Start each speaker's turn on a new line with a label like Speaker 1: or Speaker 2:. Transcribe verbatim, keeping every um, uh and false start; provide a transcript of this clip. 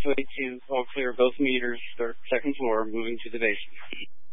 Speaker 1: way to all clear both meters, start second floor, moving to the basement.